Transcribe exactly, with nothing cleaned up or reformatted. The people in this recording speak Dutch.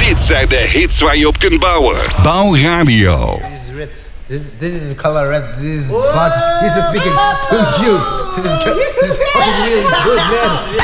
Dit zijn de hits waar je op kunt bouwen. Bouw Radio. This is red. This, this is the color red. This is but this is speaking to you. This is this is fucking really good, man.